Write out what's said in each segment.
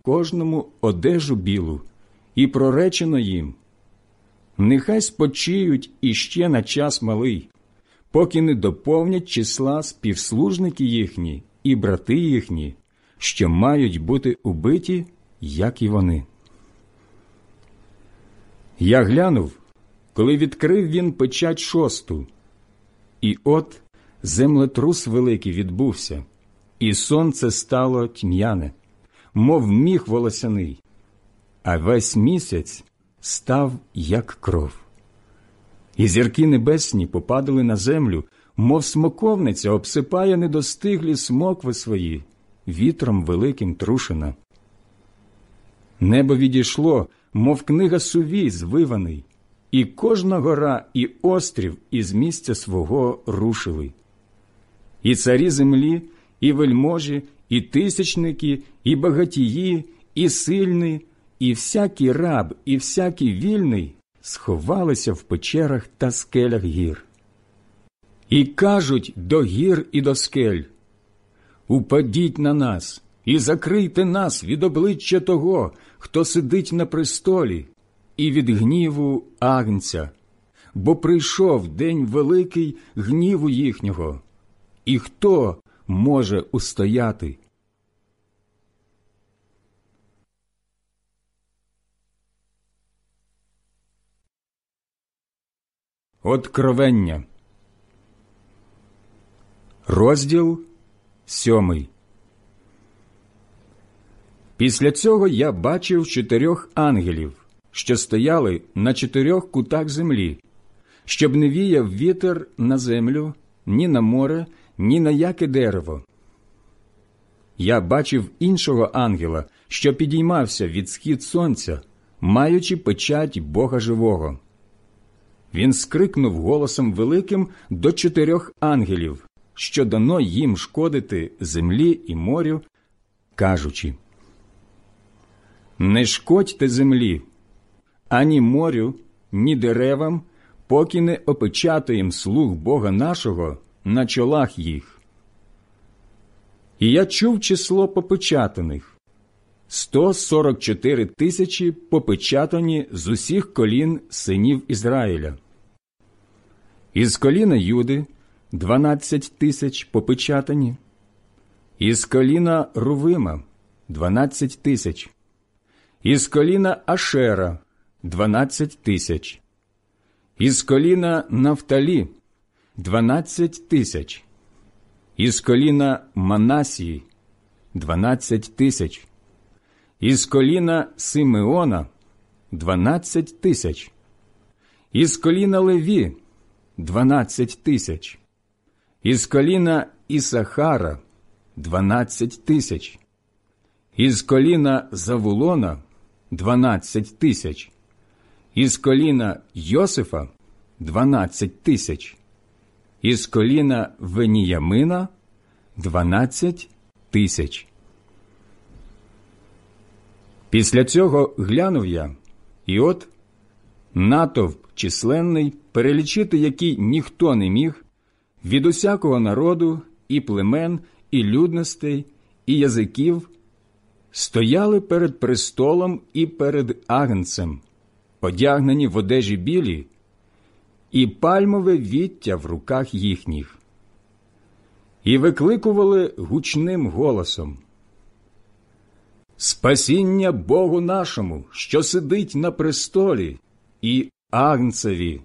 кожному одежу білу, і проречено їм: нехай спочиють іще на час малий, поки не доповнять числа співслужники їхні і брати їхні, що мають бути убиті, як і вони. Я глянув, коли відкрив він печать шосту, і от землетрус великий відбувся, і сонце стало тьмяне, мов міх волосяний, а весь місяць став, як кров. І зірки небесні попадали на землю, мов смоковниця обсипає недостиглі смокви свої, вітром великим трушена. Небо відійшло, мов книга сувій звиваний, і кожна гора і острів із місця свого рушили. І царі землі, і вельможі, і тисячники, і багатії, і сильні, і всякий раб, і всякий вільний сховалися в печерах та скелях гір. І кажуть до гір і до скель: упадіть на нас і закрийте нас від обличчя того, хто сидить на престолі, і від гніву Агнця, бо прийшов день великий гніву їхнього. І хто може устояти? Откровення. Розділ 7. Після цього я бачив 4 ангелів, що стояли на 4 кутах землі, щоб не віяв вітер на землю, ні на море, ні на яке дерево. Я бачив іншого ангела, що підіймався від схід сонця, маючи печать Бога живого. Він скрикнув голосом великим до 4 ангелів, що дано їм шкодити землі і морю, кажучи: не шкодьте землі, ані морю, ні деревам, поки не опечатаєм слуг Бога нашого на чолах їх. І я чув число попечатаних – 144 тисячі попечатані з усіх колін синів Ізраїля. Із коліна Юди – 12 тисяч попечатані, із коліна Рувима – 12 тисяч, із коліна Ашера – 12 тисяч, із коліна Нафталі – 12 тисяч, із коліна Манасії – 12 тисяч, із коліна Симеона – 12 тисяч, із коліна Леві – 12 тисяч, із коліна Ісахара – 12 тисяч, із коліна Завулона – 12 тисяч, із коліна Йосифа – 12 тисяч, із коліна Веніямина – 12 тисяч. Після цього глянув я, і от натовп численний, перелічити який ніхто не міг, від усякого народу, і племен, і людностей, і язиків, стояли перед престолом і перед Агнцем, одягнені в одежі білі, і пальмове віття в руках їхніх. І викликували гучним голосом: «Спасіння Богу нашому, що сидить на престолі, і Агнцеві!»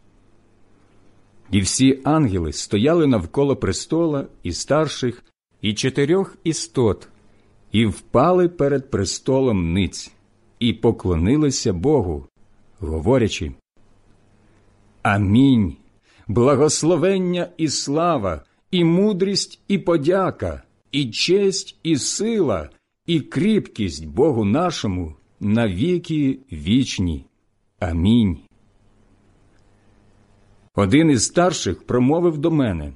І всі ангели стояли навколо престола і старших, і 4 істот, і впали перед престолом ниць, і поклонилися Богу, говорячи: «Амінь! Благословення і слава, і мудрість, і подяка, і честь, і сила, і кріпкість Богу нашому на віки вічні. Амінь». Один із старших промовив до мене: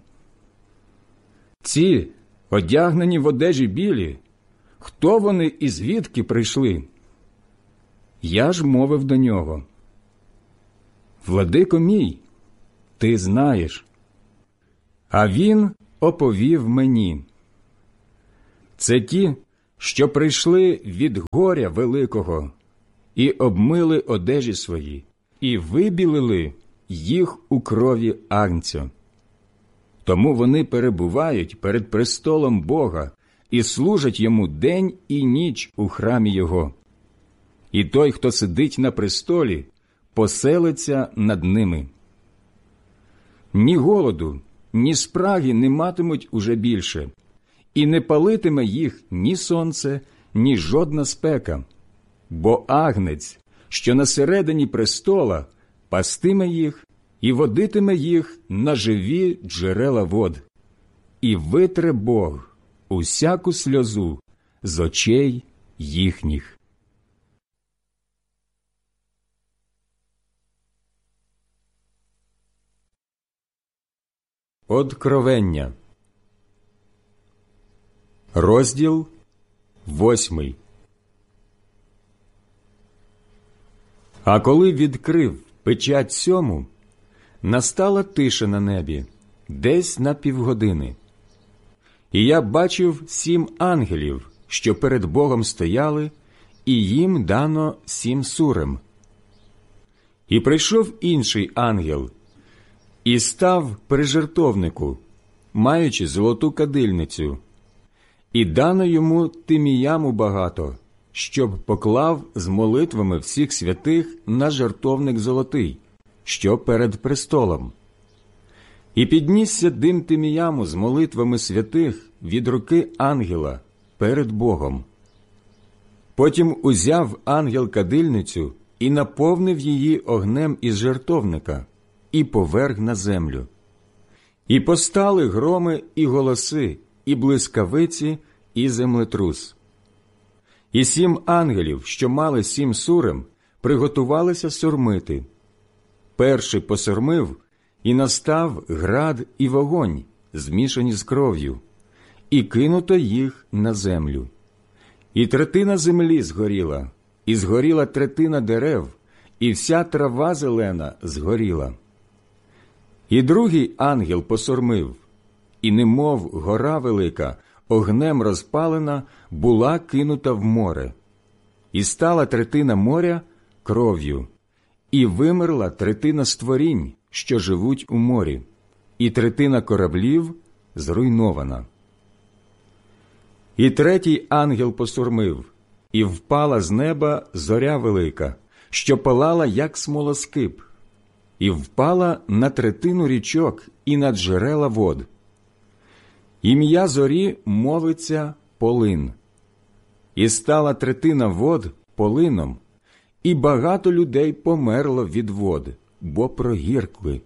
«Ці, одягнені в одежі білі, хто вони і звідки прийшли?» Я ж мовив до нього: «Владико мій, ти знаєш». А він оповів мені: «Це ті, що прийшли від горя великого, і обмили одежі свої, і вибілили їх у крові Агнця. Тому вони перебувають перед престолом Бога і служать йому день і ніч у храмі його. І той, хто сидить на престолі, поселиться над ними. Ні голоду, ні спраги не матимуть уже більше, і не палитиме їх ні сонце, ні жодна спека, бо Агнець, що на середині престола, пастиме їх і водитиме їх на живі джерела вод, і витре Бог усяку сльозу з очей їхніх. Откровення. Розділ 8. А коли відкрив печать сьому, настала тиша на небі, десь на півгодини. І я бачив 7 ангелів, що перед Богом стояли, і їм дано 7 сурем. І прийшов інший ангел, і став при жертовнику, маючи золоту кадильницю, і дано йому тиміяму багато, щоб поклав з молитвами всіх святих на жертовник золотий, що перед престолом. І піднісся дим тиміяму з молитвами святих від руки ангела перед Богом. Потім узяв ангел кадильницю і наповнив її огнем із жертовника, і поверг на землю. І постали громи і голоси, і блискавиці, і землетрус. І 7 ангелів, що мали 7 сурем, приготувалися сурмити. Перший посурмив, і настав град і вогонь, змішані з кров'ю, і кинуто їх на землю. І третина землі згоріла, і згоріла третина дерев, і вся трава зелена згоріла. І другий ангел посурмив, і немов гора велика, огнем розпалена, була кинута в море. І стала третина моря кров'ю, і вимерла третина створінь, що живуть у морі, і третина кораблів зруйнована. І третій ангел посурмив, і впала з неба зоря велика, що палала, як смолоскип, і впала на третину річок і на джерела вод. Ім'я зорі мовиться Полин. І стала третина вод полином, і багато людей померло від вод, бо прогіркли.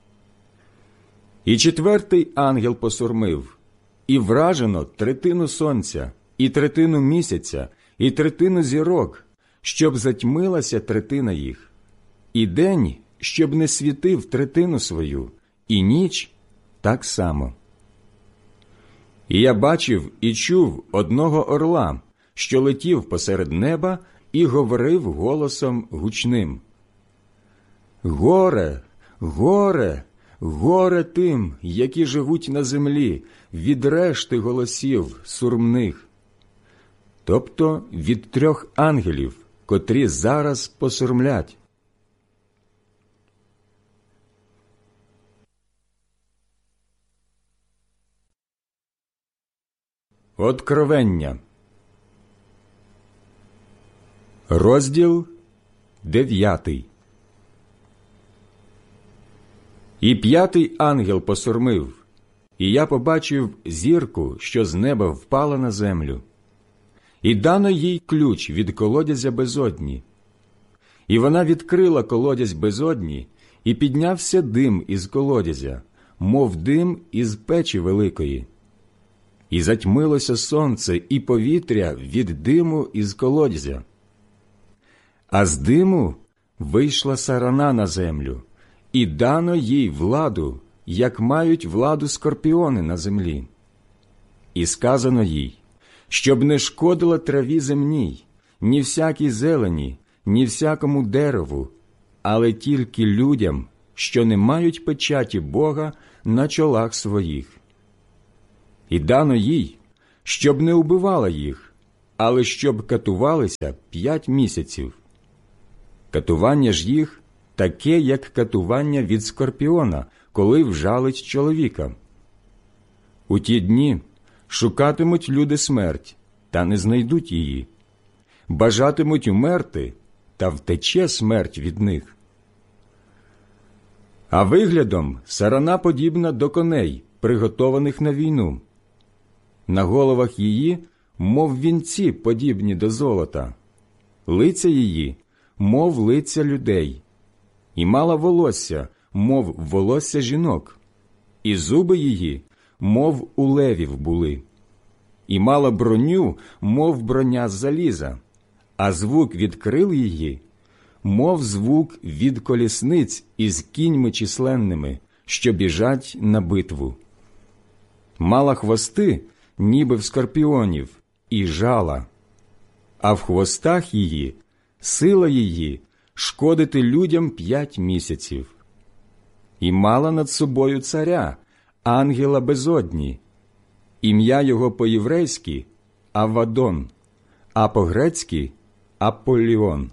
І четвертий ангел посурмив, і вражено третину сонця, і третину місяця, і третину зірок, щоб затьмилася третина їх, і день, щоб не світив третину свою, і ніч так само. І я бачив і чув одного орла, що летів посеред неба і говорив голосом гучним: «Горе, горе, горе тим, які живуть на землі, від решти голосів сурмних!» Тобто від 3 ангелів, котрі зараз посурмлять. Откровення. Розділ 9. І 5-й ангел посурмив, і я побачив зірку, що з неба впала на землю. І дано їй ключ від колодязя безодні. І вона відкрила колодязь безодні, і піднявся дим із колодязя, мов дим із печі великої. І затьмилося сонце і повітря від диму із колодязя. А з диму вийшла сарана на землю, і дано їй владу, як мають владу скорпіони на землі. І сказано їй, щоб не шкодила траві земній, ні всякій зелені, ні всякому дереву, але тільки людям, що не мають печаті Бога на чолах своїх. І дано їй, щоб не убивала їх, але щоб катувалися 5 місяців. Катування ж їх таке, як катування від скорпіона, коли вжалить чоловіка. У ті дні шукатимуть люди смерть, та не знайдуть її. Бажатимуть умерти, та втече смерть від них. А виглядом сарана подібна до коней, приготованих на війну. На головах її, мов вінці, подібні до золота, лиця її, мов лиця людей, і мала волосся, мов волосся жінок, і зуби її, мов у левів були, і мала броню, мов броня з заліза, а звук від крил її, мов звук від колісниць із кіньми численними, що біжать на битву. Мала хвости, ніби в скорпіонів, і жала, а в хвостах її сила її шкодити людям 5 місяців. І мала над собою царя, ангела безодні, ім'я його по-єврейськи – Авадон, а по-грецьки – Аполліон.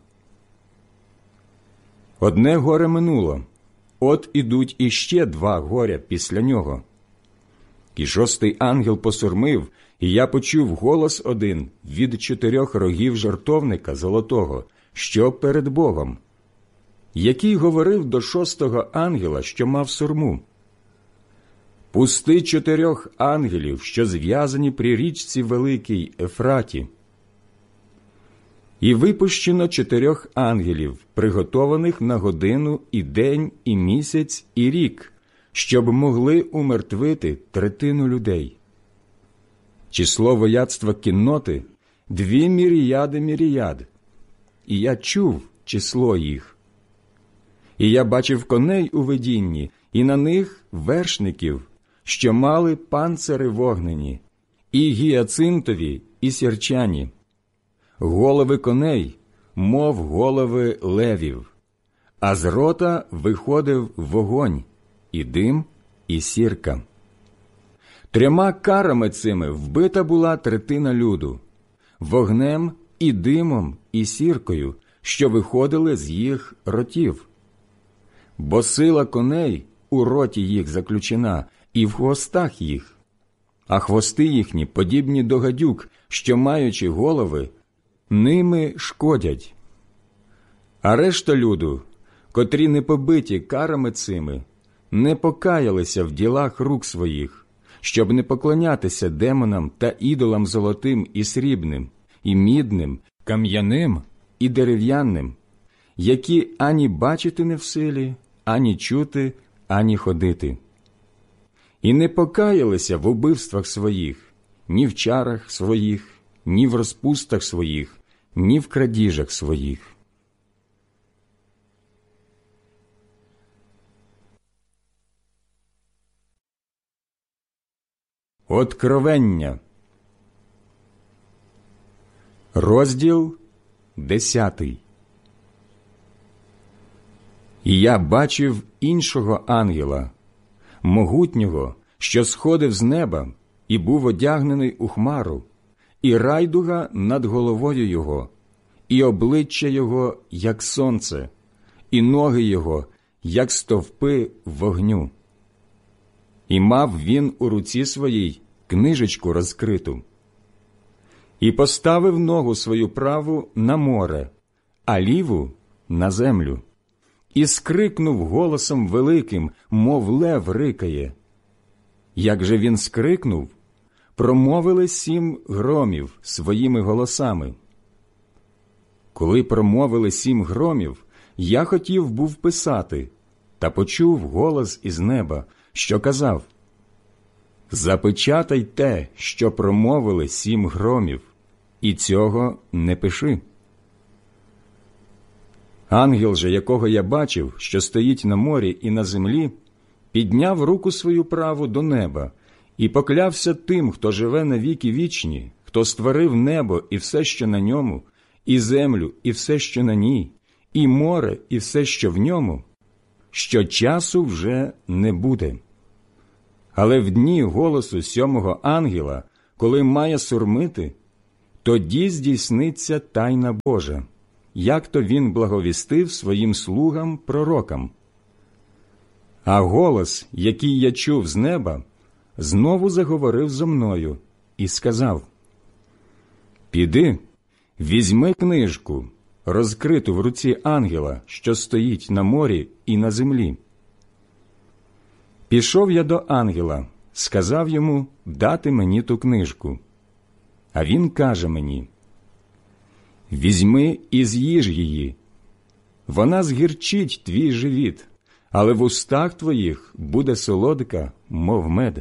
Одне горе минуло, от ідуть іще 2 горя після нього. І 6-й ангел посурмив, і я почув голос один від 4 рогів жертовника золотого, що перед Богом, який говорив до 6-го ангела, що мав сурму: «Пусти 4 ангелів, що зв'язані при річці великій Ефраті». І випущено 4 ангелів, приготованих на годину, і день, і місяць, і рік, щоб могли умертвити 1/3 людей. Число вояцтва кінноти – 2 міріяди міріяд, і я чув число їх. І я бачив коней у видінні, і на них вершників, що мали панцири вогнені, і гіацинтові, і сірчані. Голови коней, мов голови левів, а з рота виходив вогонь, і дим, і сірка. 3 карами цими вбита була 1/3 люду, вогнем, і димом, і сіркою, що виходили з їх ротів. Бо сила коней у роті їх заключена, і в хвостах їх, а хвости їхні подібні до гадюк, що, маючи голови, ними шкодять. А решта люду, котрі не побиті карами цими, не покаялися в ділах рук своїх, щоб не поклонятися демонам та ідолам золотим і срібним, і мідним, кам'яним і дерев'яним, які ані бачити не в силі, ані чути, ані ходити. І не покаялися в убивствах своїх, ні в чарах своїх, ні в розпустах своїх, ні в крадіжах своїх. Откровення. Розділ 10. І я бачив іншого ангела, могутнього, що сходив з неба, і був одягнений у хмару, і райдуга над головою його, і обличчя його, як сонце, і ноги його, як стовпи вогню. І мав він у руці своїй книжечку розкриту. І поставив ногу свою праву на море, а ліву – на землю. І скрикнув голосом великим, мов лев рикає. Як же він скрикнув, промовили 7 громів своїми голосами. Коли промовили 7 громів, я хотів був писати, та почув голос із неба, що казав: «Запечатай те, що промовили 7 громів, і цього не пиши». Ангел же, якого я бачив, що стоїть на морі і на землі, підняв руку свою праву до неба і поклявся тим, хто живе на віки вічні, хто створив небо і все, що на ньому, і землю і все, що на ній, і море і все, що в ньому, що часу вже не буде. Але в дні голосу 7-го ангела, коли має сурмити, тоді здійсниться тайна Божа, як то він благовістив своїм слугам пророкам. А голос, який я чув з неба, знову заговорив зо мною і сказав: «Піди, візьми книжку, розкриту в руці ангела, що стоїть на морі і на землі». Пішов я до ангела, сказав йому дати мені ту книжку. А він каже мені: «Візьми і з'їж її. Вона згірчить твій живіт, але в устах твоїх буде солодка, мов мед».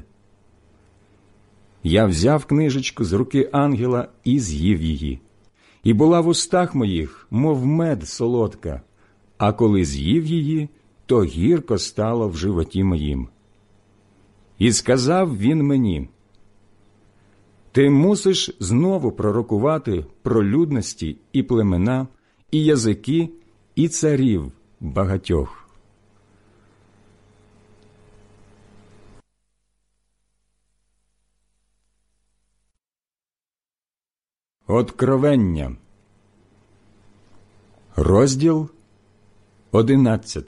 Я взяв книжечку з руки ангела і з'їв її. І була в устах моїх, мов мед солодка, а коли з'їв її, то гірко стало в животі моїм. І сказав він мені: «Ти мусиш знову пророкувати про людності і племена, і язики, і царів багатьох». Откровення. Розділ 11.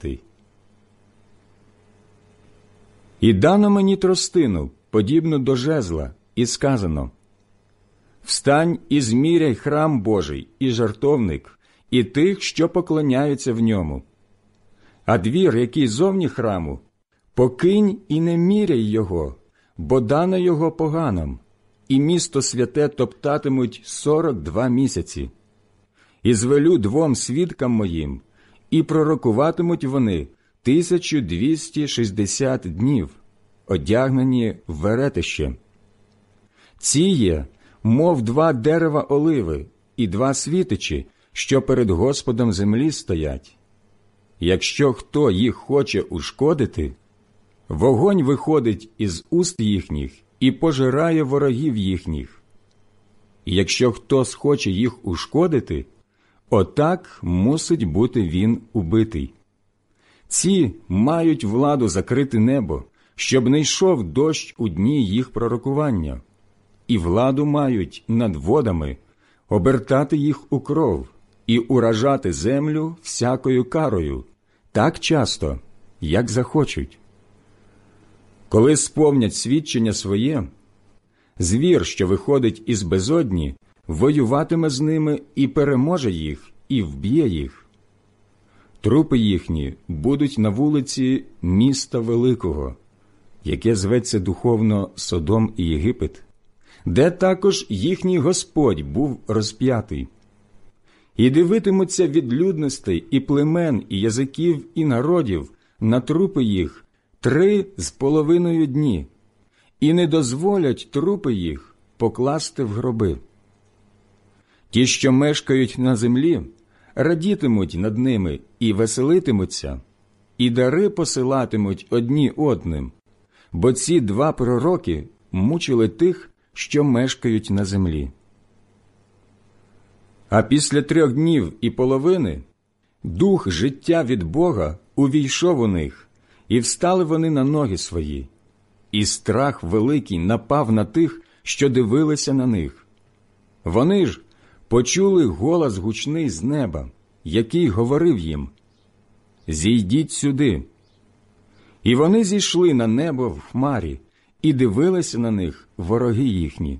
І дано мені тростину, подібну до жезла, і сказано: «Встань і зміряй храм Божий, і жертовник, і тих, що поклоняються в ньому. А двір, який зовні храму, покинь і не міряй його, бо дано його поганам, і місто святе топтатимуть 42 місяці. І звелю 2 свідкам моїм, і пророкуватимуть вони 1260 днів, одягнені в веретище. Ці є, мов 2 дерева оливи і 2 світичі, що перед Господом землі стоять. Якщо хто їх хоче ушкодити, вогонь виходить із уст їхніх і пожирає ворогів їхніх. І якщо хто схоче їх ушкодити, отак мусить бути він убитий. Ці мають владу закрити небо, щоб не йшов дощ у дні їх пророкування, і владу мають над водами обертати їх у кров і уражати землю всякою карою, так часто, як захочуть. Коли сповнять свідчення своє, звір, що виходить із безодні, воюватиме з ними і переможе їх, і вб'є їх. Трупи їхні будуть на вулиці міста Великого, яке зветься духовно Содом і Єгипет, де також їхній Господь був розп'ятий. І дивитимуться від людностей, і племен, і язиків, і народів на трупи їх 3,5 дні, і не дозволять трупи їх покласти в гроби. Ті, що мешкають на землі, радітимуть над ними і веселитимуться, і дари посилатимуть одні одним, бо ці 2 пророки мучили тих, що мешкають на землі. А після 3 днів і половини дух життя від Бога увійшов у них, і встали вони на ноги свої, і страх великий напав на тих, що дивилися на них. Вони ж почули голос гучний з неба, який говорив їм: «Зійдіть сюди». І вони зійшли на небо в хмарі, і дивилися на них вороги їхні.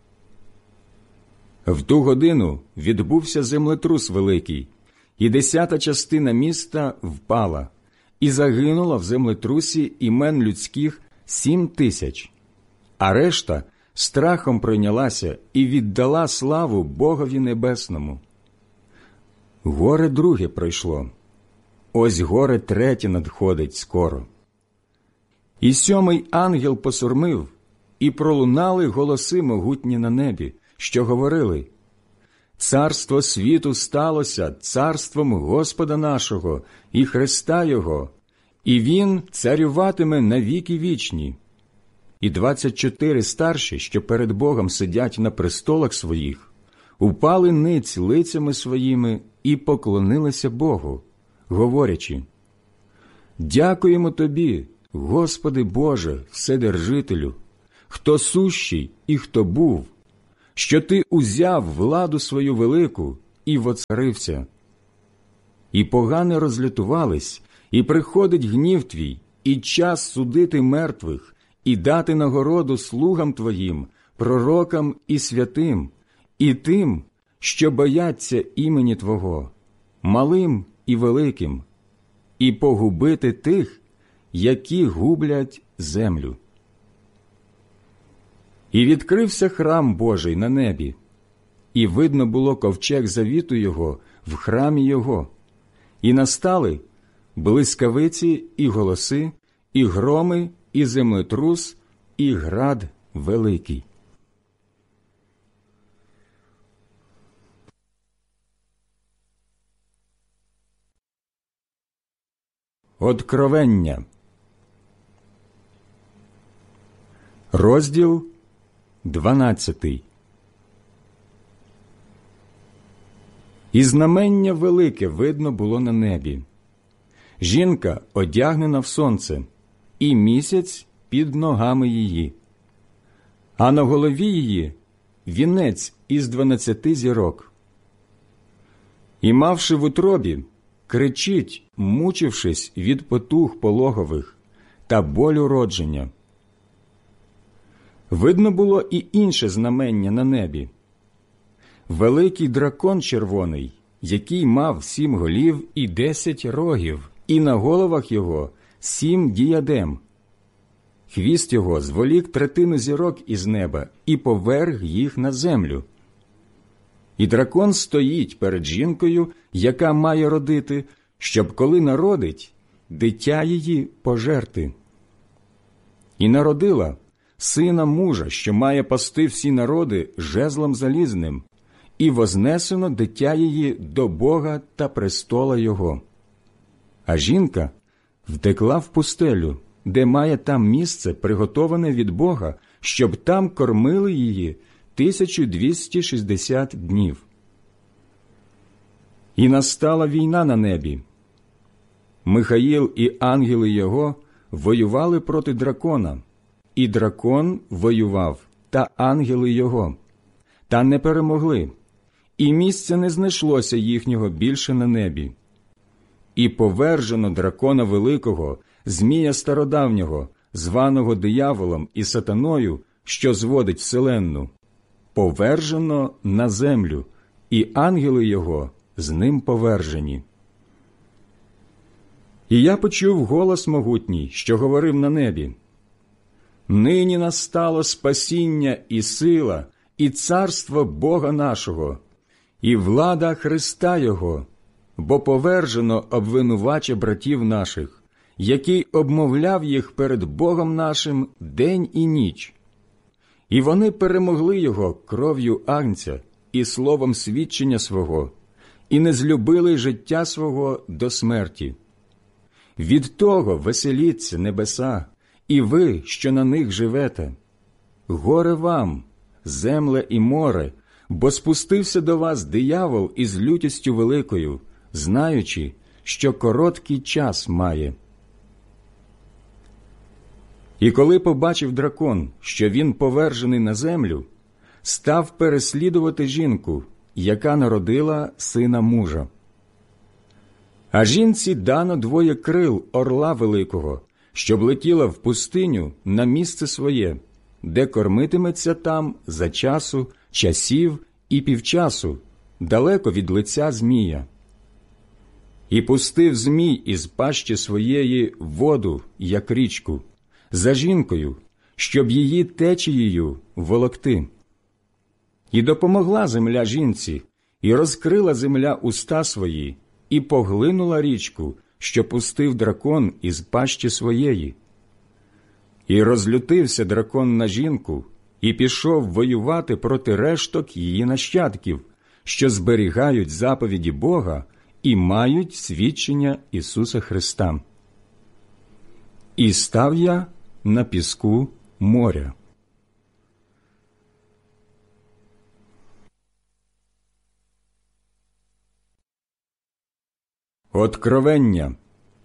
В ту годину відбувся землетрус великий, і 10-та частина міста впала, і загинуло в землетрусі імен людських 7000, а решта страхом прийнялася і віддала славу Богові Небесному. Горе друге пройшло, ось горе третє надходить скоро. І 7-й ангел посурмив, і пролунали голоси могутні на небі, що говорили: «Царство світу сталося царством Господа нашого і Христа Його, і Він царюватиме на віки вічні». І 24 старші, що перед Богом сидять на престолах своїх, упали ниць лицями своїми і поклонилися Богу, говорячи: «Дякуємо Тобі, Господи Боже, Вседержителю, хто сущий і хто був, що ти узяв владу свою велику і воцарився. І погани розлютувались, і приходить гнів твій, і час судити мертвих, і дати нагороду слугам твоїм, пророкам і святим, і тим, що бояться імені Твого, малим і великим, і погубити тих, які гублять землю. І відкрився храм Божий на небі, і видно було ковчег завіту Його в храмі Його, і настали блискавиці і голоси, і громи, і землетрус, і град великий. Откровення. Розділ 12. І знамення велике видно було на небі. Жінка одягнена в сонце, і місяць під ногами її. А на голові її вінець із 12 зірок. І, мавши в утробі, кричить, мучившись від потуг пологових та болю родження. Видно було і інше знамення на небі. Великий дракон червоний, який мав 7 голів і 10 рогів, і на головах його 7 діадем. Хвіст його зволік третину зірок із неба і поверг їх на землю. І дракон стоїть перед жінкою, яка має родити, щоб, коли народить, дитя її пожерти. І народила сина мужа, що має пасти всі народи жезлом залізним, і вознесено дитя її до Бога та престола Його. А жінка втекла в пустелю, де має там місце, приготоване від Бога, щоб там кормили її 1260 днів. І настала війна на небі. Михаїл і ангели його воювали проти дракона, і дракон воював, та ангели його, та не перемогли, і місця не знайшлося їхнього більше на небі. І повержено дракона великого, змія стародавнього, званого дияволом і сатаною, що зводить вселенну, повержено на землю, і ангели його з ним повержені. І я почув голос могутній, що говорив на небі: «Нині настало спасіння і сила, і царство Бога нашого, і влада Христа Його, бо повержено обвинувача братів наших, який обмовляв їх перед Богом нашим день і ніч. І вони перемогли його кров'ю агнця і словом свідчення свого, і не злюбили життя свого до смерті. Від того веселіться небеса, і ви, що на них живете. Горе вам, земле і море, бо спустився до вас диявол із лютістю великою, знаючи, що короткий час має». І коли побачив дракон, що він повержений на землю, став переслідувати жінку, яка народила сина мужа. А жінці дано 2 крил орла великого, щоб летіла в пустиню на місце своє, де кормитиметься там за часу, часів і півчасу, далеко від лиця змія. І пустив змій із пащі своєї воду, як річку, за жінкою, щоб її течією волокти. І допомогла земля жінці, і розкрила земля уста свої, і поглинула річку, що пустив дракон із пащі своєї. І розлютився дракон на жінку, і пішов воювати проти решток її нащадків, що зберігають заповіді Бога і мають свідчення Ісуса Христа. І став я на піску моря. Откровення.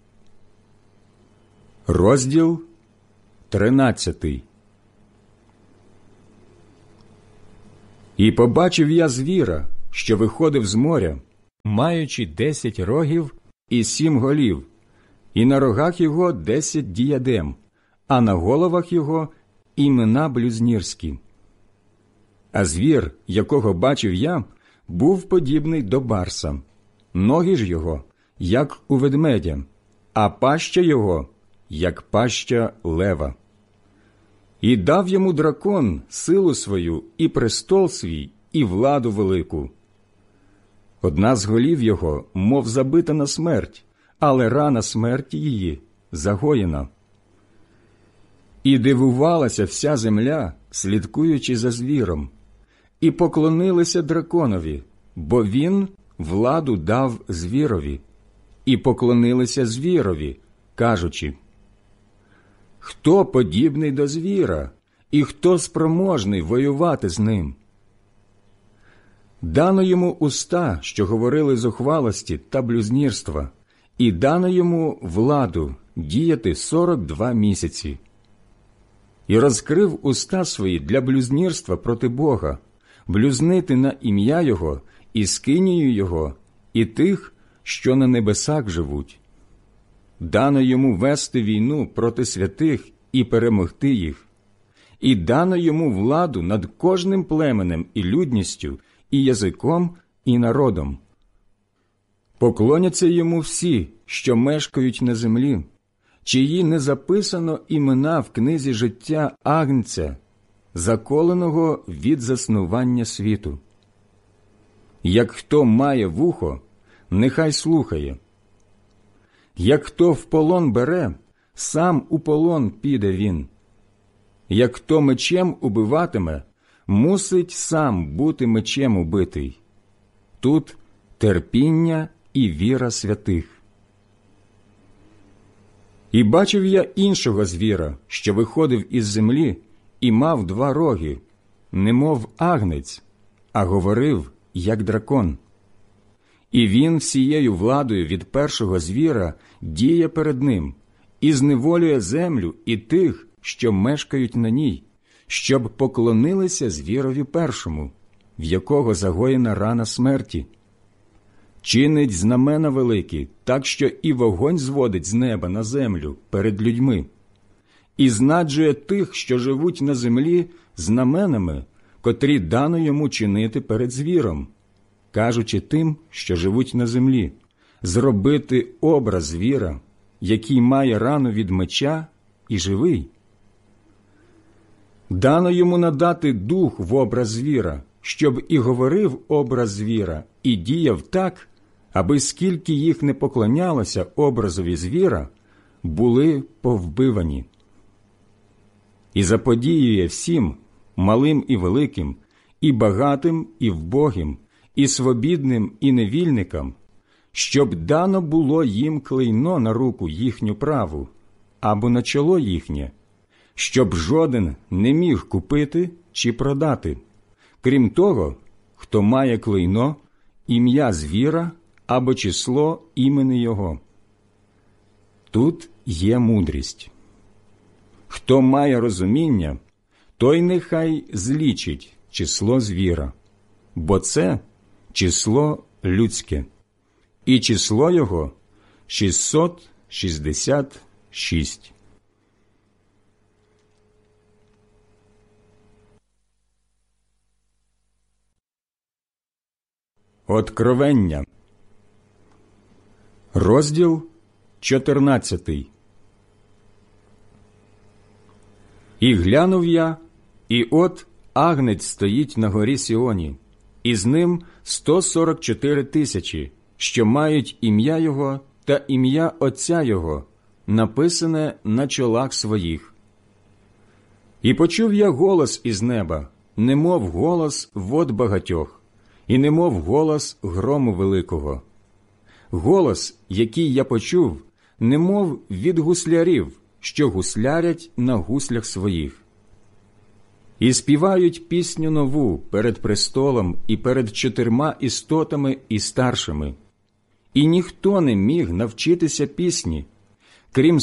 Розділ 13. І побачив я звіра, що виходив з моря, маючи 10 рогів і 7 голів, і на рогах його 10 діадем, а на головах його імена блюзнірські. А звір, якого бачив я, був подібний до барса, ноги ж його, як у ведмедя, а паща його, як паща лева. І дав йому дракон силу свою, і престол свій, і владу велику. Одна з голів його, мов забита на смерть, але рана смерті її загоєна. І дивувалася вся земля, слідкуючи за звіром, і поклонилися драконові, бо він владу дав звірові, і поклонилися звірові, кажучи: «Хто подібний до звіра, і хто спроможний воювати з ним?» Дано йому уста, що говорили зухвалості та блюзнірства, і дано йому владу діяти 42 місяці. І розкрив уста свої для блюзнірства проти Бога, блюзнити на ім'я Його і скинію Його, і тих, що на небесах живуть. Дано йому вести війну проти святих і перемогти їх. І дано йому владу над кожним племенем і людністю, і язиком, і народом. Поклоняться йому всі, що мешкають на землі, чиї не записано імена в книзі життя Агнця, заколеного від заснування світу. Як хто має вухо, нехай слухає. Як хто в полон бере, сам у полон піде він. Як хто мечем убиватиме, мусить сам бути мечем убитий. Тут терпіння і віра святих. І бачив я іншого звіра, що виходив із землі, і мав 2 роги, немов агнець, а говорив, як дракон. І він всією владою від першого звіра діє перед ним, і зневолює землю і тих, що мешкають на ній, щоб поклонилися звірові першому, в якого загоєна рана смерті. Чинить знамена великі, так що і вогонь зводить з неба на землю перед людьми, і знаджує тих, що живуть на землі, знаменами, котрі дано йому чинити перед звіром, кажучи тим, що живуть на землі, зробити образ звіра, який має рану від меча і живий. Дано йому надати дух в образ звіра, щоб і говорив образ звіра, і діяв так, аби скільки їх не поклонялося образові звіра, були повбивані. І заподіює всім, малим і великим, і багатим, і вбогим, і свобідним, і невільникам, щоб дано було їм клейно на руку їхню праву, або на чоло їхнє, щоб жоден не міг купити чи продати, крім того, хто має клейно, ім'я звіра або число імені його. Тут є мудрість. Хто має розуміння, той нехай злічить число звіра, бо це число людське, і число його 666. Откровення. Розділ 14. І глянув я, і от агнець стоїть на горі Сіоні, і з ним 144 тисячі, що мають ім'я його та ім'я Отця його, написане на чолах своїх. І почув я голос із неба, немов голос вод багатьох, і немов голос грому великого. Голос, який я почув, немов від гуслярів, що гуслярять на гуслях своїх. І співають пісню нову перед престолом і перед 4 істотами і старшими. І ніхто не міг навчитися пісні, крім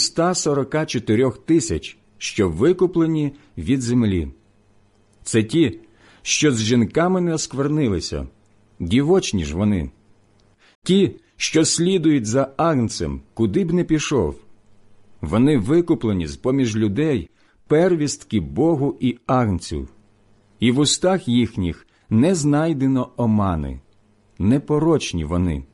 144 тисяч, що викуплені від землі. Це ті, що з жінками не осквернилися, дівочні ж вони. Ті, що слідують за агнцем, куди б не пішов. Вони викуплені з-поміж людей, первістки Богу і агнцю. І в устах їхніх не знайдено омани, непорочні вони.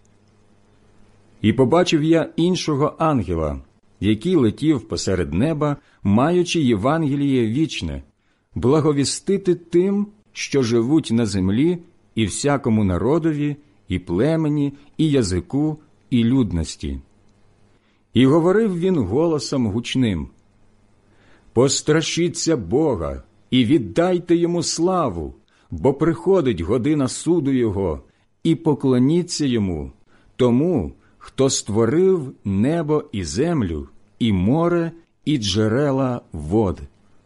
І побачив я іншого ангела, який летів посеред неба, маючи Євангеліє вічне, благовістити тим, що живуть на землі, і всякому народові, і племені, і язику, і людності. І говорив він голосом гучним: «Пострашіться Бога і віддайте йому славу, бо приходить година суду його, і поклоніться йому, тому, хто створив небо і землю, і море, і джерела вод».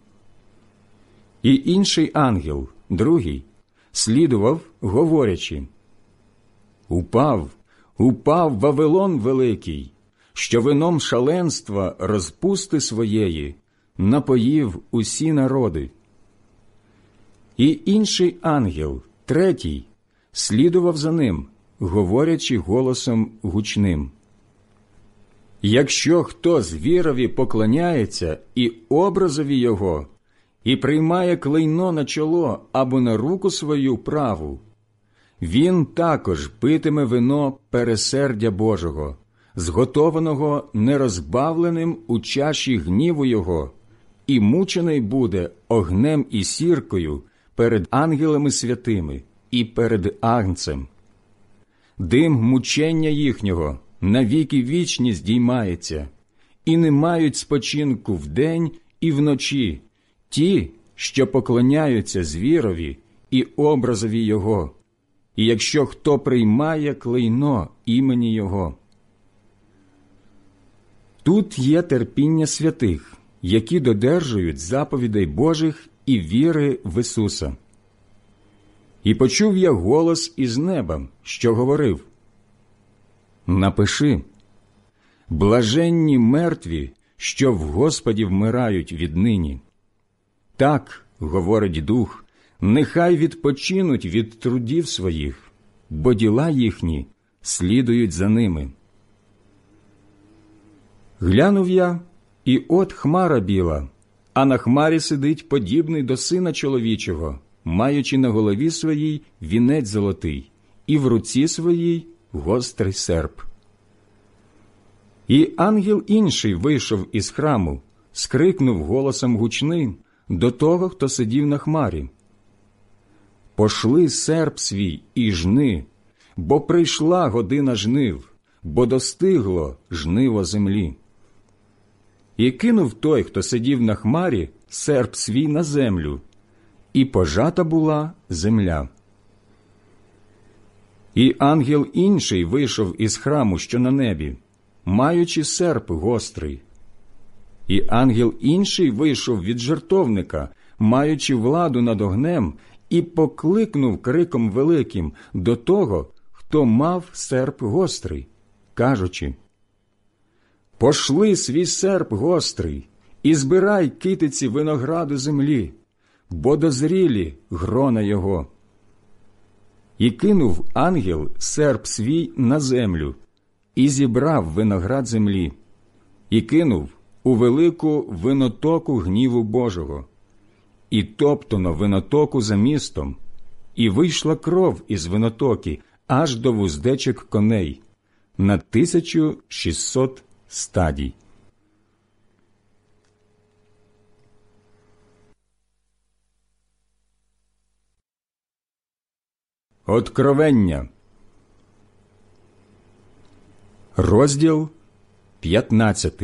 І інший ангел, другий, слідував, говорячи: «Упав, упав Вавилон великий, що вином шаленства розпусти своєї напоїв усі народи». І інший ангел, третій, слідував за ним, говорячи голосом гучним: «Якщо хто звірові поклоняється і образові його, і приймає клейно на чоло або на руку свою праву, він також питиме вино пересердя Божого, зготованого нерозбавленим у чаші гніву його, і мучений буде огнем і сіркою перед ангелами святими і перед агнцем. Дим мучення їхнього навіки вічні здіймається, і не мають спочинку вдень і вночі ті, що поклоняються звірові і образові його, і якщо хто приймає клейно імені його». Тут є терпіння святих, які додержують заповідей Божих і віри в Ісуса. І почув я голос із неба, що говорив: «Напиши: блаженні мертві, що в Господі вмирають віднині. Так, говорить Дух, нехай відпочинуть від трудів своїх, бо діла їхні слідують за ними». Глянув я, і от хмара біла, а на хмарі сидить подібний до Сина чоловічого, маючи на голові своїй вінець золотий, і в руці своїй гострий серп. І ангел інший вийшов із храму, скрикнув голосом гучним до того, хто сидів на хмарі: «Пошли серп свій і жни, бо прийшла година жнив, бо достигло жниво землі». І кинув той, хто сидів на хмарі, серп свій на землю, і пожата була земля. І ангел інший вийшов із храму, що на небі, маючи серп гострий. І ангел інший вийшов від жертовника, маючи владу над огнем, і покликнув криком великим до того, хто мав серп гострий, кажучи: «Пошли свій серп гострий, і збирай китиці винограду землі, бо дозрілі грона його». І кинув ангел серп свій на землю, і зібрав виноград землі, і кинув у велику винотоку гніву Божого, і топтано винотоку за містом, і вийшла кров із винотоки аж до вуздечок коней, на 1600 стадій. Откровення. Розділ 15.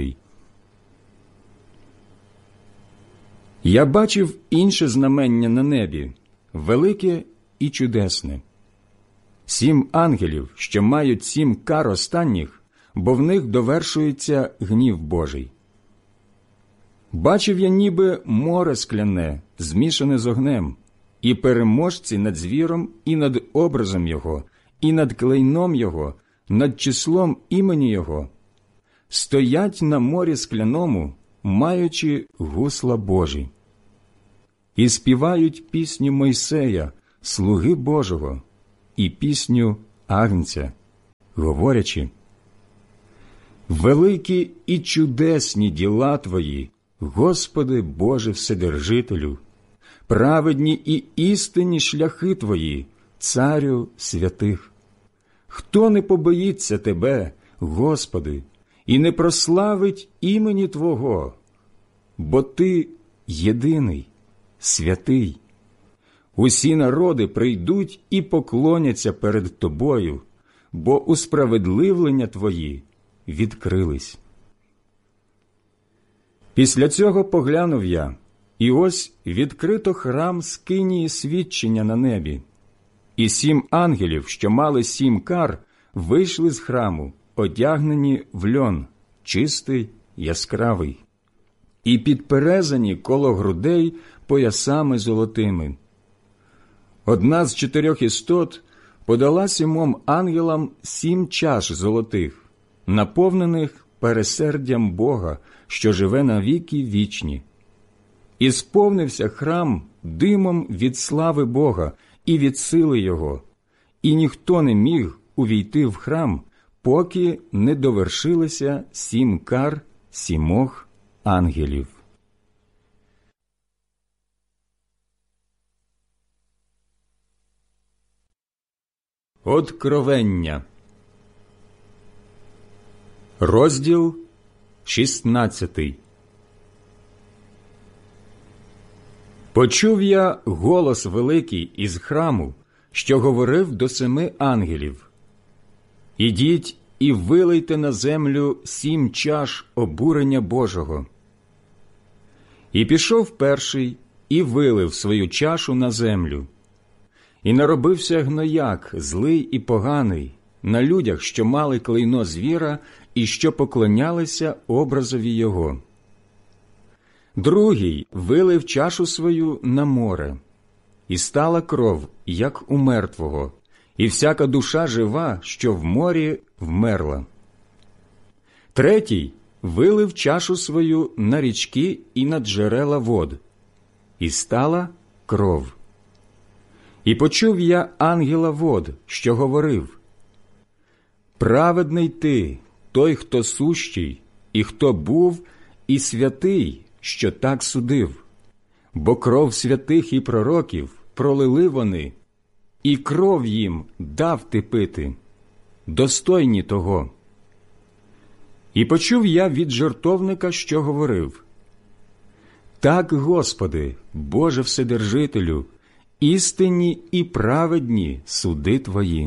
Я бачив інше знамення на небі, велике і чудесне. 7 ангелів, що мають 7 кар останніх, бо в них довершується гнів Божий. Бачив я ніби море скляне, змішане з огнем, і переможці над звіром і над образом його, і над клейном його, над числом імені його, стоять на морі скляному, маючи гусла Божі. і співають пісню Мойсея, слуги Божого, і пісню Агнця, говорячи: «Великі і чудесні діла Твої, Господи Боже Вседержителю, праведні і істинні шляхи Твої, Царю святих. Хто не побоїться Тебе, Господи, і не прославить імені Твого? Бо Ти єдиний, святий. Усі народи прийдуть і поклоняться перед Тобою, бо усправедливлення Твої відкрились». Після цього поглянув я, і ось відкрито храм скинії свідчення на небі. І 7 ангелів, що мали 7 кар, вийшли з храму, одягнені в льон, чистий, яскравий, і підперезані коло грудей поясами золотими. Одна з 4 істот подала 7 ангелам 7 чаш золотих, наповнених пересердям Бога, що живе навіки вічні. І сповнився храм димом від слави Бога і від сили Його, і ніхто не міг увійти в храм, поки не довершилися 7 кар 7 ангелів. Откровення. Розділ 16. Почув я голос великий із храму, що говорив до 7 ангелів: «Ідіть і вилийте на землю 7 чаш обурення Божого». І пішов перший і вилив свою чашу на землю. І наробився гнояк, злий і поганий, на людях, що мали клейно звіра і що поклонялися образові його. Другий вилив чашу свою на море, і стала кров, як у мертвого, і всяка душа жива, що в морі, вмерла. Третій вилив чашу свою на річки і на джерела вод, і стала кров. І почув я ангела вод, що говорив: «Праведний ти, той, хто сущий, і хто був, і святий, що так судив, бо кров святих і пророків пролили вони, і кров їм дав ти пити, достойні того». І почув я від жертовника, що говорив: «Так, Господи, Боже Вседержителю, істинні і праведні суди Твої».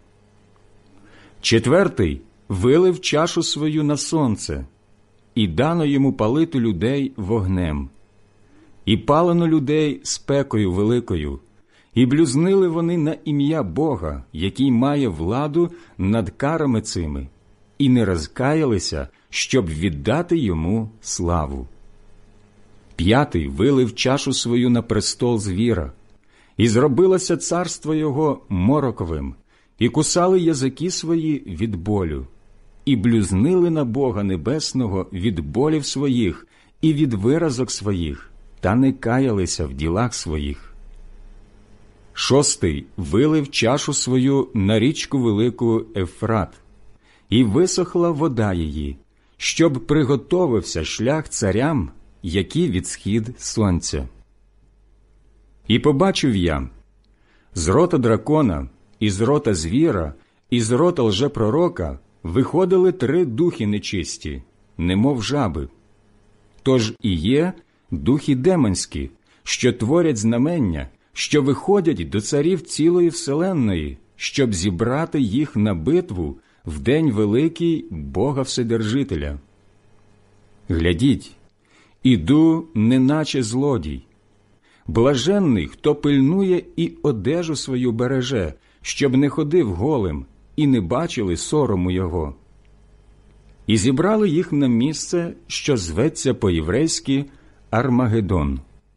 Четвертий вилив чашу свою на сонце, і дано йому палити людей вогнем. І палено людей спекою великою, і блюзнили вони на ім'я Бога, який має владу над карами цими, і не розкаялися, щоб віддати йому славу. П'ятий вилив чашу свою на престол звіра, і зробилося царство його мороковим, і кусали язики свої від болю, і блюзнили на Бога Небесного від болів своїх і від виразок своїх, та не каялися в ділах своїх. Шостий вилив чашу свою на річку велику Ефрат, і висохла вода її, щоб приготовився шлях царям, які від схід сонця. І побачив я з рота дракона, і з рота звіра, і з рота лжепророка виходили 3 духи нечисті, немов жаби. Тож і є духи демонські, що творять знамення, що виходять до царів цілої вселенної, щоб зібрати їх на битву в день великий Бога Вседержителя. Глядіть, іду, неначе злодій. Блаженний, хто пильнує і одежу свою береже, щоб не ходив голим, і не бачили сорому його. І зібрали їх на місце, що зветься по-єврейськи Армагеддон.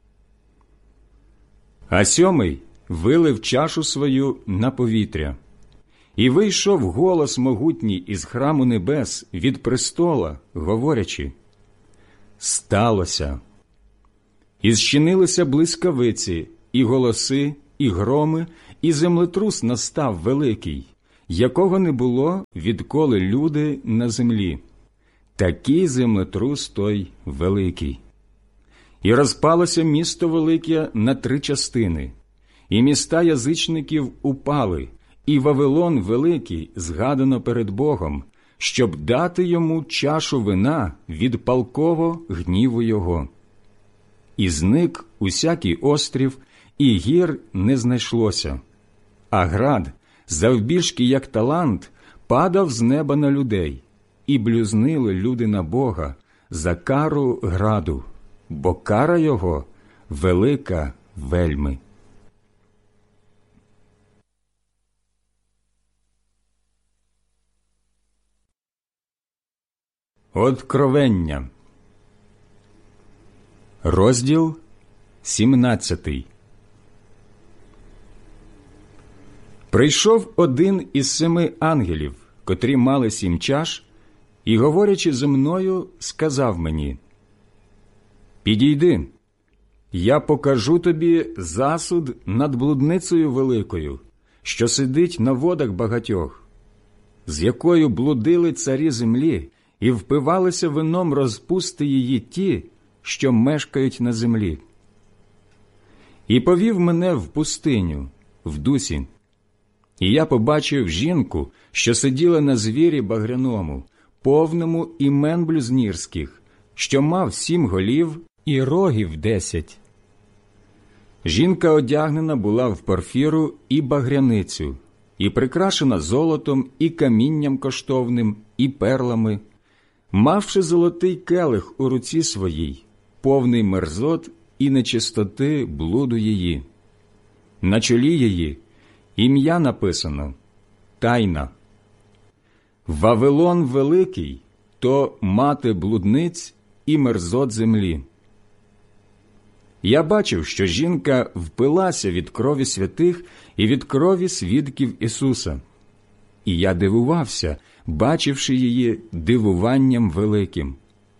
А 7-й вилив чашу свою на повітря. І вийшов голос могутній із храму небес від престола, говорячи: «Сталося». І зчинилися блискавиці, і голоси, і громи, і землетрус настав великий, якого не було, відколи люди на землі. Такий землетрус той великий. І розпалося місто велике на 3 частини, і міста язичників упали, і Вавилон великий згадано перед Богом, щоб дати йому чашу вина від палкового гніву його. І зник усякий острів, і гір не знайшлося. А град, завбільшки як талант, падав з неба на людей, і блюзнили люди на Бога за кару граду, бо кара його велика вельми. Откровення. Розділ 17. Прийшов один із 7 ангелів, котрі мали 7 чаш, і, говорячи зі мною, сказав мені: «Підійди, я покажу тобі засуд над блудницею великою, що сидить на водах багатьох, з якою блудили царі землі і впивалися вином розпусти її ті, що мешкають на землі. І повів мене в пустиню, в дусі. І я побачив жінку, що сиділа на звірі багряному, повному імен блюзнірських, що мав 7 голів і рогів 10. Жінка одягнена була в порфіру і багряницю, і прикрашена золотом, і камінням коштовним, і перлами, мавши золотий келих у руці своїй, повний мерзот і нечистоти блуду її. На чолі її ім'я написано «Тайна». Вавилон великий – то мати блудниць і мерзот землі. Я бачив, що жінка впилася від крові святих і від крові свідків Ісуса. І я дивувався, бачивши її дивуванням великим.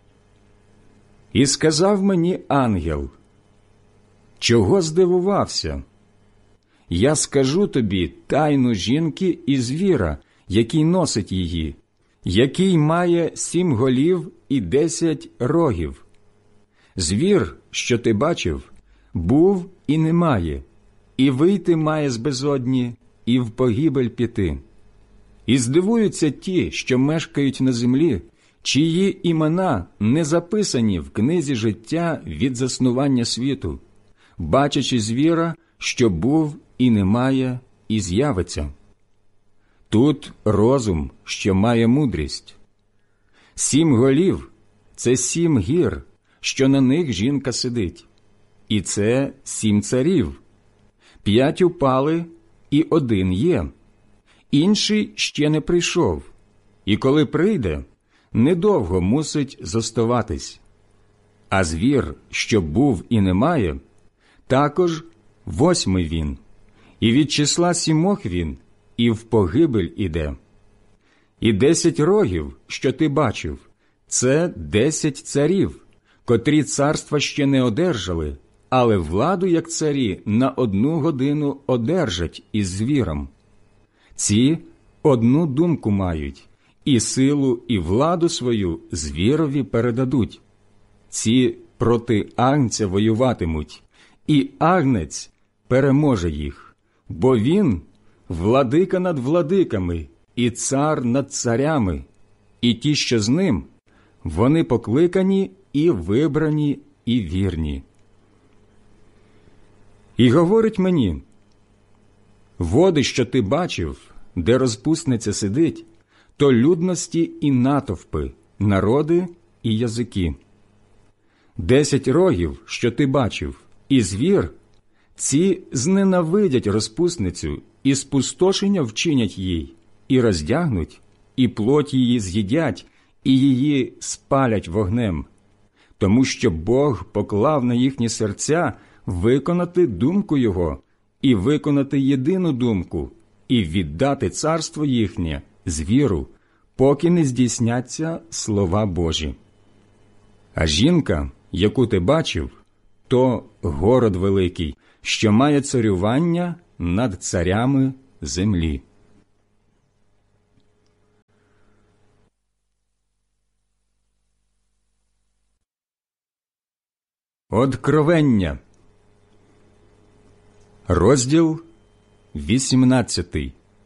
І сказав мені ангел: «Чого здивувався? Я скажу тобі тайну жінки і звіра, який носить її, який має 7 голів і 10 рогів. Звір, що ти бачив, був і немає, і вийти має з безодні, і в погибель піти. І здивуються ті, що мешкають на землі, чиї імена не записані в книзі життя від заснування світу, бачачи звіра, що був і немає, і з'явиться. Тут розум, що має мудрість. 7 голів – це 7 гір, що на них жінка сидить, і це 7 царів. 5 упали, і 1 є. Інший ще не прийшов, і коли прийде, недовго мусить зоставатись. А звір, що був і немає, також 8 він, і від числа 7 він, і в погибель іде. І 10 рогів, що ти бачив, це 10 царів, котрі царства ще не одержали, але владу, як царі, на 1 годину одержать із звіром. Ці одну думку мають, і силу, і владу свою звірові передадуть. Ці проти агнця воюватимуть, і агнець переможе їх, бо він – владика над владиками і цар над царями, і ті, що з ним, вони покликані і вибрані, і вірні. І говорить мені: води, що ти бачив, де розпусниця сидить, то людності і натовпи, народи і язики. 10 рогів, що ти бачив, і звір, ці зненавидять розпусницю, і спустошення вчинять їй, і роздягнуть, і плоть її з'їдять, і її спалять вогнем, тому що Бог поклав на їхні серця виконати думку Його, і виконати єдину думку, і віддати царство їхнє звіру, поки не здійсняться слова Божі. А жінка, яку ти бачив, то город великий, що має царювання над царями землі. Откровення. Розділ 18.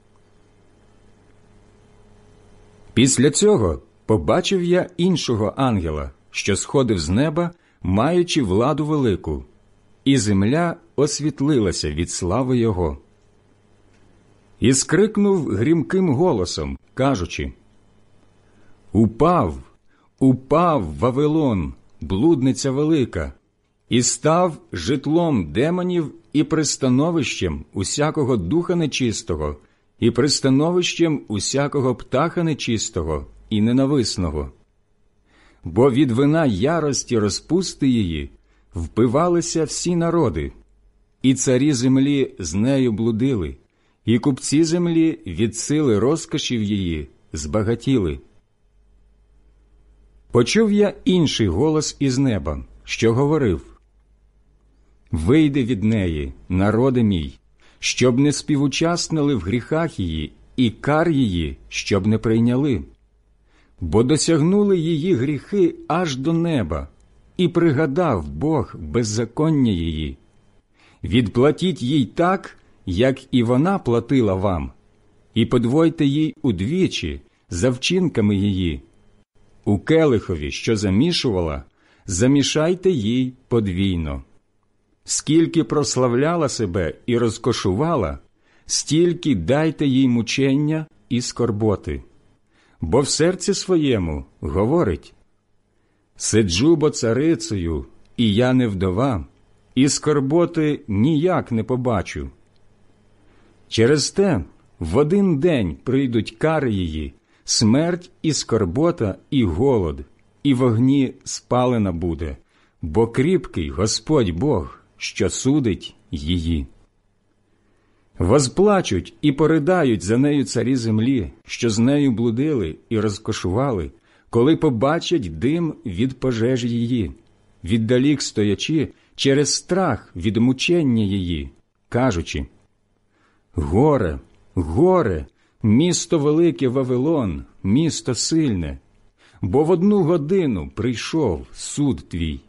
Після цього побачив я іншого ангела, що сходив з неба, маючи владу велику, і земля освітлилася від слави його. І скрикнув грімким голосом, кажучи: «Упав, упав Вавилон, блудниця велика, і став житлом демонів і пристановищем усякого духа нечистого, і пристановищем усякого птаха нечистого і ненависного. Бо від вина ярості розпусти її впивалися всі народи, і царі землі з нею блудили, і купці землі від сили розкошів її збагатіли». Почув я інший голос із неба, що говорив: «Вийди від неї, народе мій, щоб не співучаснили в гріхах її, і кар її, щоб не прийняли. Бо досягнули її гріхи аж до неба, і пригадав Бог беззаконня її. Відплатіть їй так, як і вона платила вам, і подвойте їй удвічі за вчинками її. У келихові, що замішувала, замішайте їй подвійно. Скільки прославляла себе і розкошувала, стільки дайте їй мучення і скорботи. Бо в серці своєму говорить: сиджу бо царицею, і я не вдова, і скорботи ніяк не побачу. Через те в один день прийдуть кари її, смерть і скорбота, і голод, і в огні спалена буде, бо кріпкий Господь Бог, що судить її. Возплачуть і поридають за нею царі землі, що з нею блудили і розкошували, коли побачать дим від пожежі її, віддалік стоячи через страх від мучення її, кажучи: «Горе, горе, місто велике Вавилон, місто сильне, бо в одну годину прийшов суд твій».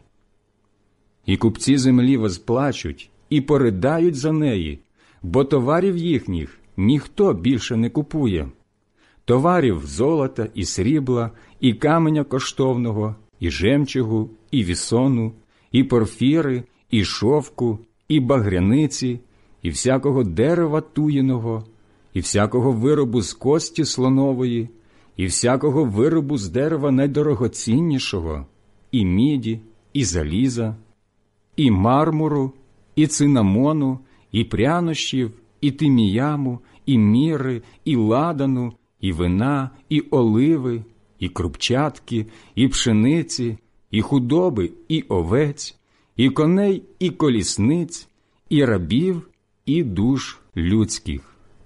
І купці землі возплачуть і поридають за неї, бо товарів їхніх ніхто більше не купує. Товарів золота і срібла, і каменя коштовного, і жемчугу, і вісону, і порфіри, і шовку, і багряниці, і всякого дерева туєного, і всякого виробу з кості слонової, і всякого виробу з дерева найдорогоціннішого, і міді, і заліза, і мармуру, і цинамону, і прянощів, і тиміяму, і міри, і ладану, і вина, і оливи, і крупчатки, і пшениці, і худоби, і овець, і коней, і колісниць, і рабів, і душ людських.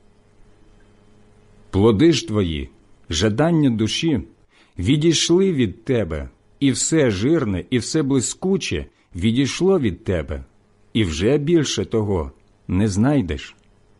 Плоди ж твої, жадання душі, відійшли від тебе, і все жирне, і все блискуче відійшло від тебе, і вже більше того не знайдеш.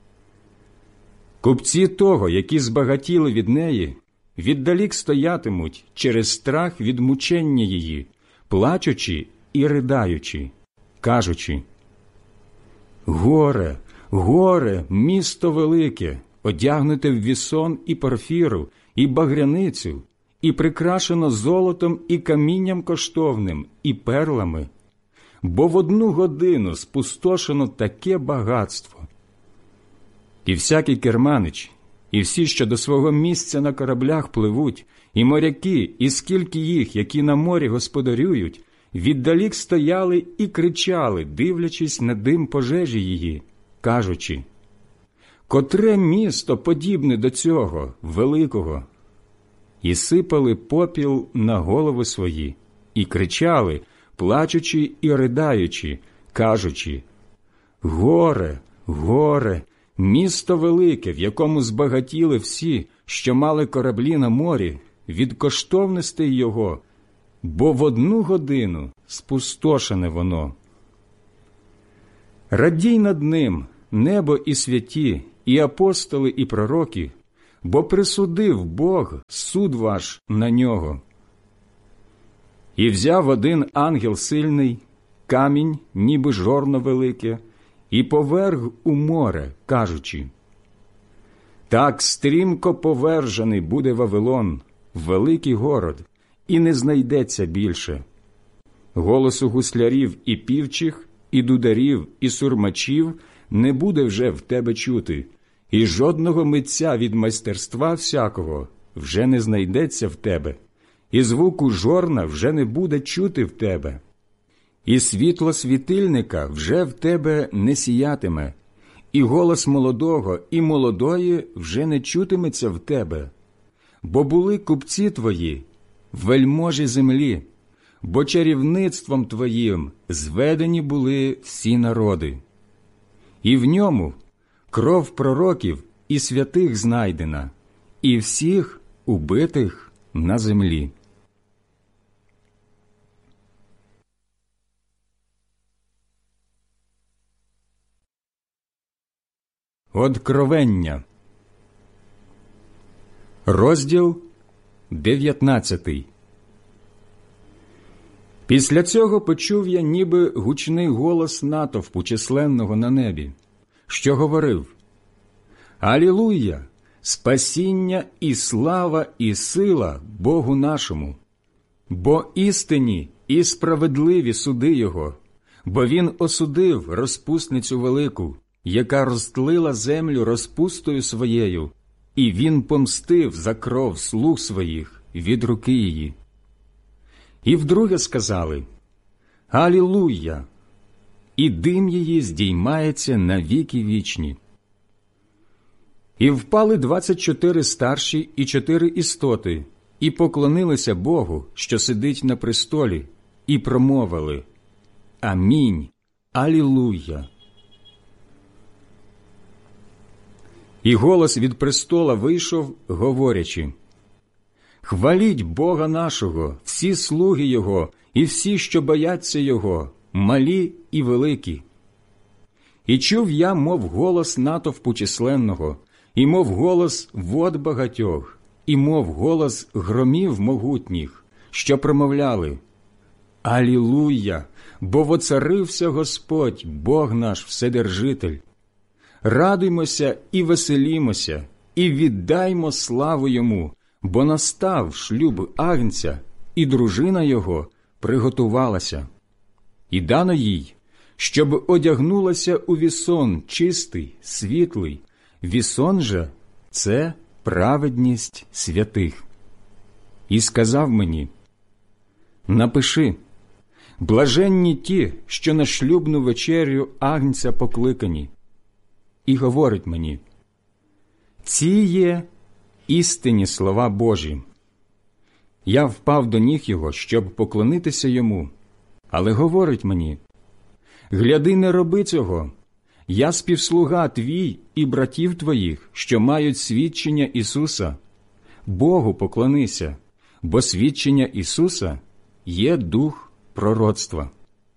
Купці того, які збагатіли від неї, віддалік стоятимуть через страх від мучення її, плачучи і ридаючи, кажучи: «Горе, горе, місто велике, одягнуте в вісон і порфіру, і багряницю, і прикрашено золотом і камінням коштовним, і перлами, бо в одну годину спустошено таке багатство». І всякий керманич, і всі, що до свого місця на кораблях пливуть, і моряки, і скільки їх, які на морі господарюють, віддалік стояли і кричали, дивлячись на дим пожежі її, кажучи: «Котре місто подібне до цього, великого?» І сипали попіл на голови свої, і кричали, плачучи і ridaючи, кажучи: «Горе, горе, місто велике, в якому збагатіли всі, що мали кораблі на морі, від коштовностей його, бо в одну годину спустошене воно». Радій над ним, небо і святі, і апостоли, і пророки, бо присудив Бог суд ваш на нього. І взяв один ангел сильний, камінь, ніби жорно велике, і поверг у море, кажучи: так стрімко повержений буде Вавилон, великий город, і не знайдеться більше. Голосу гуслярів і півчих, і дударів, і сурмачів не буде вже в тебе чути, і жодного митця від майстерства всякого вже не знайдеться в тебе, і звуку жорна вже не буде чути в тебе, і світло світильника вже в тебе не сіятиме, і голос молодого і молодої вже не чутиметься в тебе. Бо були купці твої, вельможі землі, бо чарівництвом твоїм зведені були всі народи. І в ньому кров пророків і святих знайдена, і всіх убитих на землі. Откровення. Розділ 19. Після цього почув я ніби гучний голос натовпу численного на небі, що говорив: «Алілуя! Спасіння і слава і сила Богу нашому! Бо істинні і справедливі суди Його, бо Він осудив розпусницю велику, яка розтлила землю розпустою своєю, і Він помстив за кров слуг своїх від руки її». І вдруге сказали: «Алілуя! І дим її здіймається на віки вічні». І впали 24 старші і 4 істоти, і поклонилися Богу, що сидить на престолі, і промовили: «Амінь! Алілуя!» І голос від престола вийшов, говорячи: «Хваліть Бога нашого, всі слуги Його, і всі, що бояться Його, малі і великі». І чув я, мов голос натовпу численного, і мов голос вод багатьох, і мов голос громів могутніх, що промовляли: «Алілуя! Бо воцарився Господь, Бог наш Вседержитель. Радуймося і веселімося, і віддаймо славу Йому, бо настав шлюб Агнця, і дружина Його приготувалася. І дано їй, щоб одягнулася у вісон чистий, світлий, вісон же – це праведність святих. І сказав мені: напиши: блаженні ті, що на шлюбну вечерю Агнця покликані. І говорить мені: ці є істинні слова Божі. Я впав до ніг його, щоб поклонитися йому, але говорить мені: гляди, не роби цього. Я співслуга твій і братів твоїх, що мають свідчення Ісуса. Богу поклонися, бо свідчення Ісуса є дух пророцтва.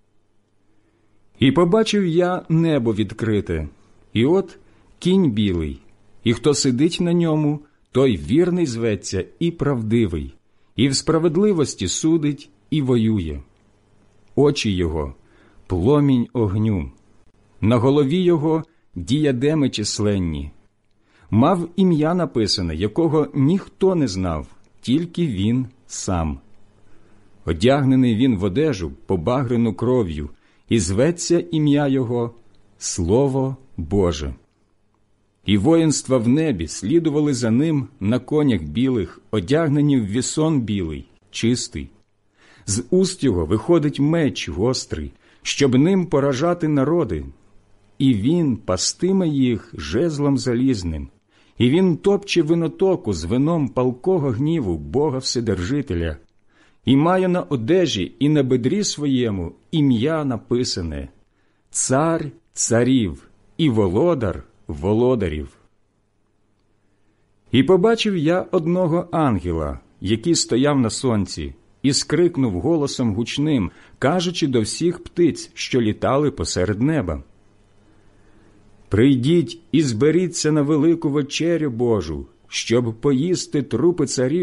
І побачив я небо відкрите, і от кінь білий, і хто сидить на ньому, той вірний зветься і правдивий, і в справедливості судить і воює. Очі його – пломінь огню, на голові його – діядеми численні. Мав ім'я написане, якого ніхто не знав, тільки він сам. Одягнений він в одежу, побагрену кров'ю, і зветься ім'я його Слово Боже. І воїнства в небі слідували за ним на конях білих, одягнені в вісон білий, чистий. З уст його виходить меч гострий, щоб ним поражати народи. І він пастиме їх жезлом залізним, і він топче винотоку з вином палкого гніву Бога Вседержителя, і має на одежі і на бедрі своєму ім'я написане: Цар царів і володар володарів. І побачив я одного ангела, який стояв на сонці, і скрикнув голосом гучним, кажучи до всіх птиць, що літали посеред неба: Прийдіть і зберіться на велику вечерю Божу, щоб поїсти трупи царів